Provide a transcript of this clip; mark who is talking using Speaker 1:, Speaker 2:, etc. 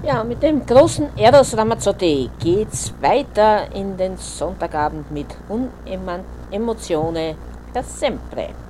Speaker 1: Ja, mit dem großen Eros Ramazzotti geht's weiter in den Sonntagabend mit Unemozione per sempre.